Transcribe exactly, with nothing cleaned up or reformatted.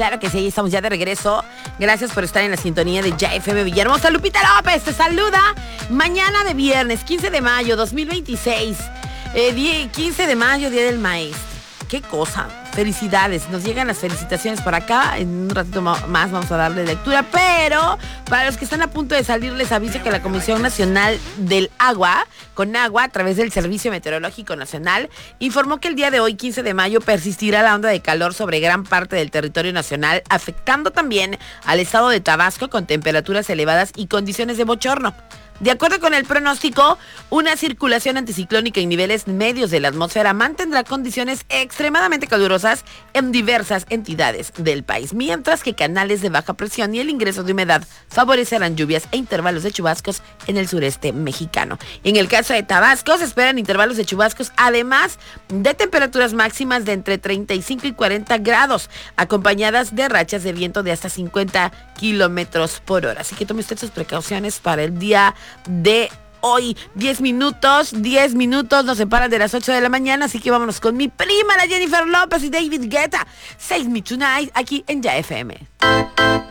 Claro que sí, ahí estamos ya de regreso. Gracias por estar en la sintonía de Ya F M Villahermosa. Lupita López te saluda. Mañana de viernes, quince de mayo, dos mil veintiséis. Eh, quince de mayo, Día del Maestro. Qué cosa. Felicidades. Nos llegan las felicitaciones por acá. En un ratito más vamos a darle lectura. Pero para los que están a punto de salir, les aviso que la Comisión Nacional del Agua, con agua, a través del Servicio Meteorológico Nacional, informó que el día de hoy, quince de mayo, persistirá la onda de calor sobre gran parte del territorio nacional, afectando también al estado de Tabasco con temperaturas elevadas y condiciones de bochorno. De acuerdo con el pronóstico, una circulación anticiclónica en niveles medios de la atmósfera mantendrá condiciones extremadamente calurosas en diversas entidades del país, mientras que canales de baja presión y el ingreso de humedad favorecerán lluvias e intervalos de chubascos en el sureste mexicano. En el caso de Tabasco, se esperan intervalos de chubascos, además de temperaturas máximas de entre treinta y cinco y cuarenta grados, acompañadas de rachas de viento de hasta cincuenta kilómetros por hora. Así que tome usted sus precauciones para el día de hoy. diez minutos, diez minutos nos separan de las ocho de la mañana, así que vámonos con mi prima, la Jennifer López y David Guetta. Save Me Tonight, aquí en Ya F M.